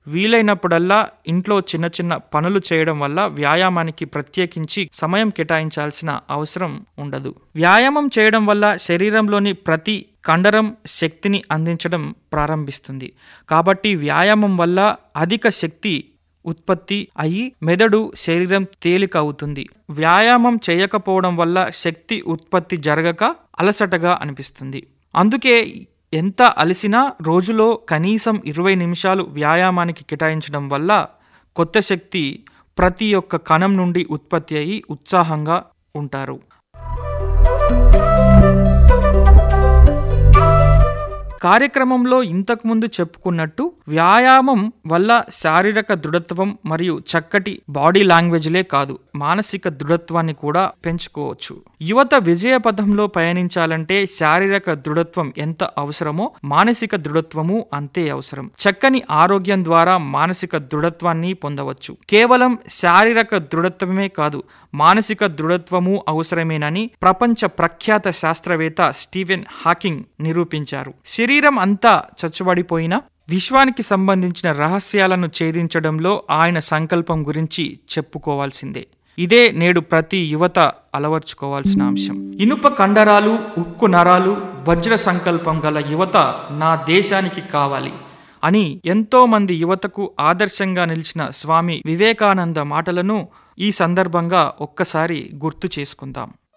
వీలైనప్పుడల్లా ఇంట్లో చిన్న చిన్న పనులు చేయడం వల్ల వ్యాయామానికి ప్రత్యేకించి సమయం కేటాయించాల్సిన అవసరం ఉండదు. వ్యాయామం చేయడం వల్ల శరీరంలోని ప్రతి కండరం శక్తిని అందించడం ప్రారంభిస్తుంది. కాబట్టి వ్యాయామం వల్ల అధిక శక్తి ఉత్పత్తి అయ్యి మెదడు, శరీరం తేలిక అవుతుంది. వ్యాయామం చేయకపోవడం వల్ల శక్తి ఉత్పత్తి జరగక అలసటగా అనిపిస్తుంది. అందుకే ఎంత అలసినా రోజులో కనీసం 20 నిమిషాలు వ్యాయామానికి కేటాయించడం వల్ల కొత్త శక్తి ప్రతి ఒక్క కణం నుండి ఉత్పత్తి అయ్యి ఉత్సాహంగా ఉంటారు. కార్యక్రమంలో ఇంతకుముందు చెప్పుకున్నట్టు వ్యాయామం వల్ల శారీరక దృఢత్వం మరియు చక్కటి బాడీ లాంగ్వేజ్లే కాదు, మానసిక దృఢత్వాన్ని కూడా పెంచుకోవచ్చు. యువత విజయ పథంలో పయనించాలంటే శారీరక దృఢత్వం ఎంత అవసరమో మానసిక దృఢత్వము అంతే అవసరం. చక్కని ఆరోగ్యం ద్వారా మానసిక దృఢత్వాన్ని పొందవచ్చు. కేవలం శారీరక దృఢత్వమే కాదు, మానసిక దృఢత్వము అవసరమేనని ప్రపంచ ప్రఖ్యాత శాస్త్రవేత్త స్టీవెన్ హాకింగ్ నిరూపించారు. శరీరం అంతా చచ్చుబడిపోయినా విశ్వానికి సంబంధించిన రహస్యాలను ఛేదించడంలో ఆయన సంకల్పం గురించి చెప్పుకోవాల్సిందే. ఇదే నేడు ప్రతి యువత అలవర్చుకోవాల్సిన అంశం. ఇనుప కండరాలు, ఉక్కు నరాలు, వజ్ర సంకల్పం గల యువత నా దేశానికి కావాలి అని ఎంతో మంది యువతకు ఆదర్శంగా నిలిచిన స్వామి వివేకానంద మాటలను ఈ సందర్భంగా ఒక్కసారి గుర్తు చేసుకుందాం.